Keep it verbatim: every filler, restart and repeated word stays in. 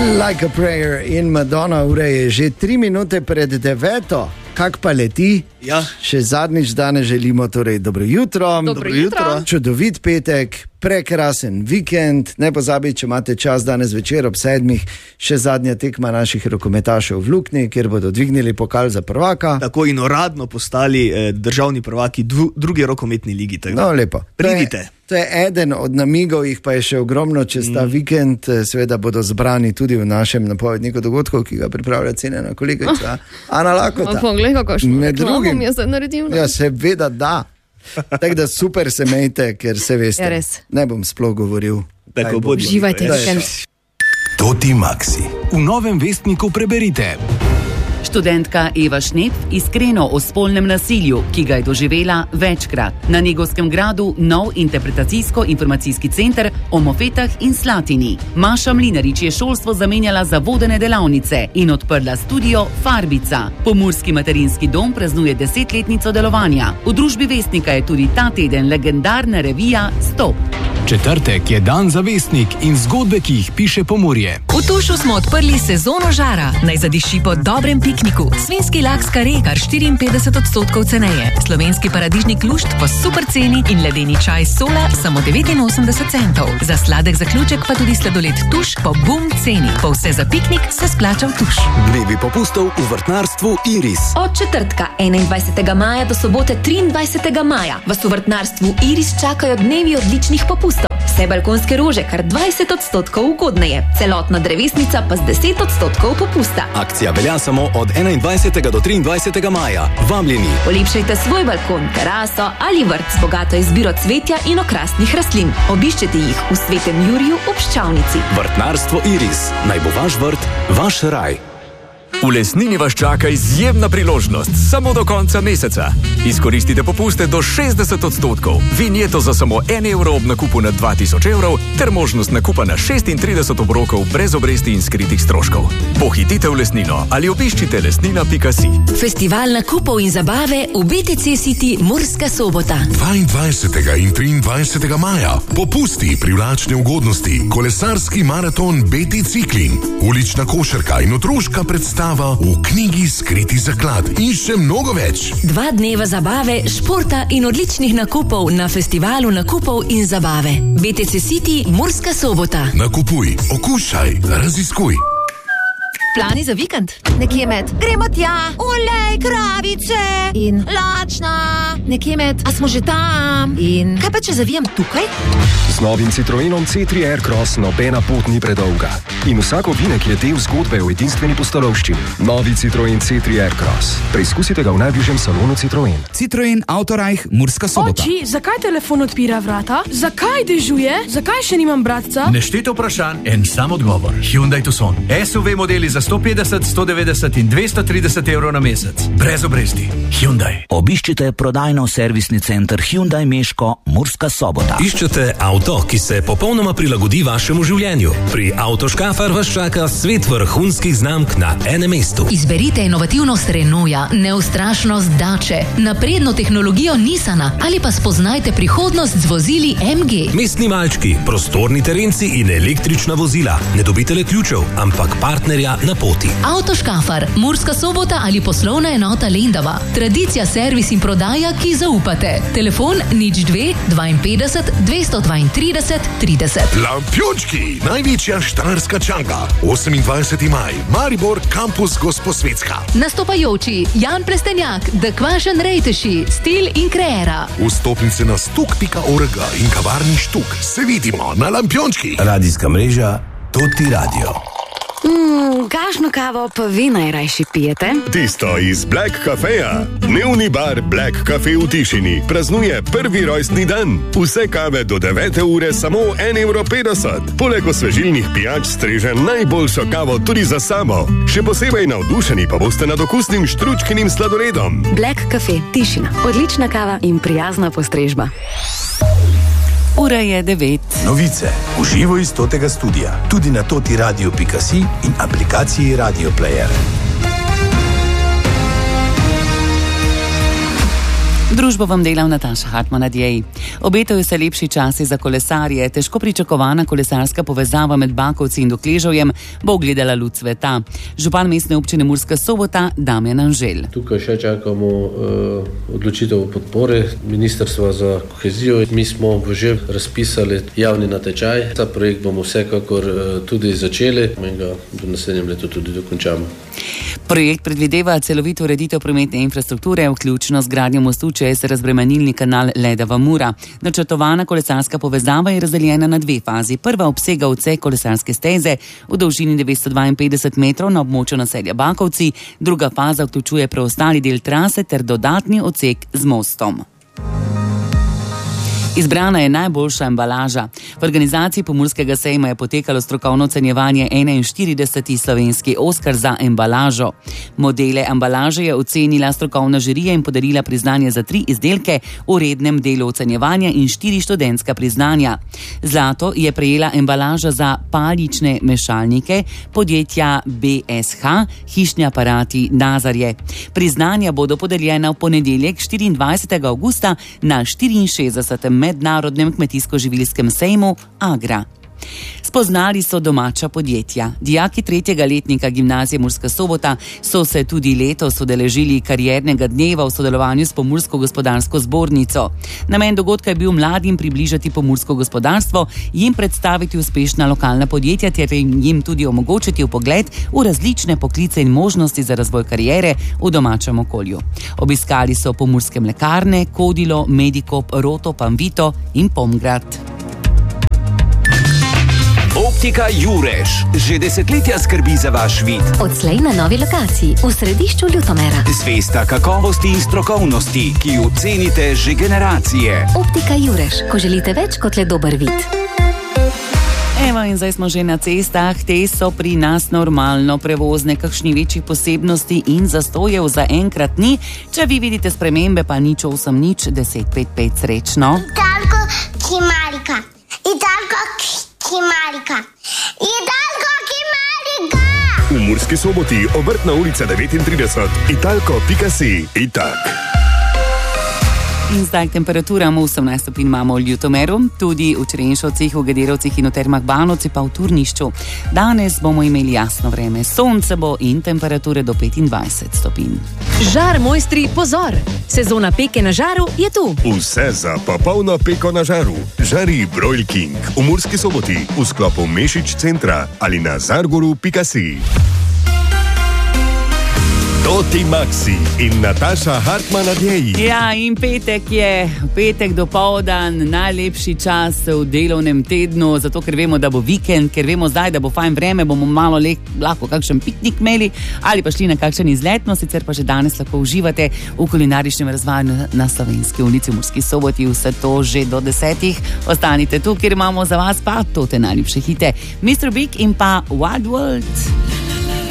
Like a Prayer in Madonna, ura je že tri minute pred deveto. Kak pa leti? Ja. Še zadnjič danes želimo torej dobro jutro. Dobro jutro. Čudovit petek, prekrasen vikend. Ne pozabi, če imate čas danes večer ob sedmih, še zadnja tekma naših rokometašev v Lukni, kjer bodo dvignili pokal za prvaka. Tako in uradno postali eh, državni prvaki dvu, drugi rokometni ligi. Tako. No, lepo. Pridite. To je eden od namigov, jih pa je še ogromno čez ta mm. vikend. Seveda bodo zbrani tudi v našem napovedniku dogodkov, ki ga pripravlja cenjena kolegica Ana Lakota. Poglej, kako še med drugim je zdaj naredil. Ja, seveda da. Tako da super se mejte, ker se veste. Ja, ne bom sploh govoril. Tako bo. Uživajte vikend. Toti Maxi. V Novem vestniku preberite. Študentka Eva Šnep iskreno o spolnem nasilju, ki ga je doživela večkrat. Na Negovskem gradu nov interpretacijsko-informacijski center o mofetah in slatini. Maša Mlinarič je šolstvo zamenjala za vodene delavnice in odprla studio Farbica. Pomurski materinski dom praznuje desetletnico delovanja. V družbi Vestnika je tudi ta teden legendarna revija Stop. Četrtek je dan za Vestnik in zgodbe, ki jih piše Pomurje. V Tušu smo odprli sezono žara. Naj zadiši po dobrem pikniku. Svinjski laks kare kar štiriinpetdeset odstotkov ceneje. Slovenski paradižnik lušt po super ceni in ledeni čaj sola samo devetinosemdeset centov. Za sladek zaključek pa tudi sladoled Tuš po bum ceni. Po vse za piknik se splača v Tuš. Dnevi popustov v vrtnarstvu Iris. Od četrtka enaindvajsetega maja do sobote triindvajsetega maja vas v vrtnarstvu Iris čakajo dnevi odličnih popustov. Vse balkonske rože kar dvajset odstotkov ugodneje. Celotna drevesnica pa z deset odstotkov popusta. Akcija velja samo od enaindvajsetega do triindvajsetega maja. Vabljeni. Polepšajte svoj balkon, teraso ali vrt z bogato izbiro cvetja in okrasnih rastlin. Obiščite jih v Svetem Juriju ob Ščavnici. Vrtnarstvo Iris. Naj bo vaš vrt, vaš raj. V Lesnini vas čaka izjemna priložnost, samo do konca meseca. Izkoristite popuste do šestdeset odstotkov, vinjeto za samo en evro ob nakupu na dva tisoč evrov ter možnost nakupa na šestintrideset obrokov brez obresti in skritih stroškov. Pohitite v Lesnino ali obiščite lesnina pika si. Festival nakupov in zabave v B T C City Murska Sobota. dvaindvajsetega in triindvajsetega maja popusti, privlačne ugodnosti, kolesarski maraton B T Ciklin, ulična košarka in otroška predstava v knjigi Skriti zaklad in še mnogo več. Dva dneva zabave, športa in odličnih nakupov na festivalu nakupov in zabave. B T C City Murska Sobota. Nakupuj, okušaj, raziskuj. Plani za vikend? Nekje med gremo tja, olej, kravice in lačna. Nekje med, a smo že tam? In kaj pa če zavijem tukaj? Z novim Citroenom C tri Aircross nobena pot ni predolga. In vsak ovinek je del zgodbe o edinstveni pustolovščini. Novi Citroen C tri Aircross. Preizkusite ga v najbližjem salonu Citroen. Citroen Autorajh Murska Sobota. Oči, zakaj telefon odpira vrata? Zakaj dežuje? Zakaj še nimam bratca? Nešteto vprašanj, en sam odgovor. Hyundai Tucson. S U V modeli za sto petdeset, sto devetdeset in dvesto trideset evrov na mesec. Brez obresti. Hyundai. Obiščite prodajno-servisni center Hyundai Meško Murska Sobota. Iščete avto, ki se popolnoma prilagodi vašemu življenju. Pri Avtoškafar vas čaka svet vrhunskih znamk na enem mestu. Izberite inovativnost Renaulta, neustrašnost Dače, napredno tehnologijo Nissana ali pa spoznajte prihodnost z vozili M G. Mestni malčki, prostorni terenci in električna vozila. Ne dobite le ključev, ampak partnerja na poti. Avtoškafar, Murska Sobota ali poslovna enota Lendava. Tradicija, servis in prodaja, ki zaupate. Telefon nič dve dvainpetdeset dvesto dvaintrideset trideset. Lampiončki, največja štajerska čanga. osemindvajseti maj, Maribor, kampus Gosposvetska. Nastopajoči Jan Prestenjak, The Kvašen Rejteši, Stil in Kreera. Vstopnice na stuk pika org in kavarni Štuk. Se vidimo na Lampiončki. Radijska mreža Toti Radio. Mm, kakšno kavo pa vi najrajši pijete? Tisto iz Black Cafeja. Dnevni bar Black Cafe v Tišini praznuje prvi rojstni dan. Vse kave do devete ure samo en evro petdeset. Poleg osvežilnih pijač streže najboljšo kavo tudi za samo. Še posebej navdušeni pa boste nad okusnim štručkinim sladoledom. Black Cafe Tišina. Odlična kava in prijazna postrežba. Ura je devet. Novice v živo iz Totega studia. Tudi na toti radio pika si in aplikaciji Radio Player. Družbo vam dela Nataša Hartman Adjej. Obetajo se lepši časi za kolesarje. Težko pričakovana kolesarska povezava med Bakovci in Dokležovjem bo ugledala luč sveta. Župan mestne občine Murska Sobota Damjan Anželj. Tukaj še čakamo uh, odločitev podpore Ministrstva za kohezijo. Mi smo že razpisali javni natečaj. Ta projekt bomo vsekakor uh, tudi začeli in ga do naslednjem letu tudi dokončamo. Projekt predvideva celovito ureditev prometne infrastrukture, vključno z gradnjo mostu čez razbremenilni kanal Ledava-Mura. Načrtovana kolesarska povezava je razdeljena na dve fazi. Prva obsega odsek kolesarske steze v dolžini devetsto dvainpetdeset metrov na območju naselja Bakovci, druga faza vključuje preostali del trase ter dodatni odsek z mostom. Izbrana je najboljša embalaža. V organizaciji Pomurskega sejma je potekalo strokovno ocenjevanje enainštirideseti slovenski Oskar za embalažo. Modele embalaže je ocenila strokovna žirija in podarila priznanje za tri izdelke v rednem delu ocenjevanja in štiri študentska priznanja. Zlato je prejela embalaža za palične mešalnike podjetja B S H, hišni aparati Nazarje. Priznanja bodo podeljena v ponedeljek štiriindvajsetega avgusta na štiriinšestdesetem mednarodnem kmetijsko-živilskem sejmu Agra. Spoznali so domača podjetja. Dijaki tretjega letnika gimnazije Murska Sobota so se tudi letos udeležili kariernega dneva v sodelovanju s Pomursko gospodarsko zbornico. Namen dogodka je bil mladim približati pomursko gospodarstvo, jim predstaviti uspešna lokalna podjetja ter jim tudi omogočiti vpogled v različne poklice in možnosti za razvoj kariere v domačem okolju. Obiskali so pomurske mlekarne, Kodilo, Medikop, Roto, Panvito in Pomgrad. Optika Jurež že desetletja skrbi za vaš vid. Odslej na novi lokaciji v središču Ljutomera. Zvesta kakovosti in strokovnosti, ki jo cenite že generacije. Optika Jurež, ko želite več kot le dober vid. Evo in zdaj smo že na cestah, te so pri nas normalno prevozne, kakšni večjih posebnosti in zastojev za enkrat ni. Če vi vidite spremembe, pa nič osem nič deset pet pet srečno. Italko Kimarika, Italko Kimarika, Italko Kimarika. V Murski Soboti, Obrtna ulica devetintrideset, italko pika si, itak. In zdaj k temperaturam osemnajst stopinj imamo v Ljutomeru, tudi v Črenšovcih, v Gederovcih in v Termah Banovci pa v Turnišču. Danes bomo imeli jasno vreme, sonce bo in temperature do petindvajset stopinj. Žar mojstri, pozor! Sezona peke na žaru je tu. Vse za popolno peko na žaru. Žari Broil King v Murski Soboti, v sklopu Mešič centra ali na zargoru pika si. Toti Maxi in Nataša Hartman Adjej. Ja, in petek je, petek dopoldan, najlepši čas v delovnem tednu, zato ker vemo, da bo vikend, ker vemo zdaj, da bo fajn vreme, bomo malo le, lahko kakšen piknik imeli ali pa šli na kakšen izletno, sicer pa že danes lahko uživate v kulinaričnem razvajanju na Slovenski ulici v Murski Soboti, vse to že do desetih. Ostanite tu, kjer imamo za vas pa tote najljubše hite. mister Big in pa Wild World.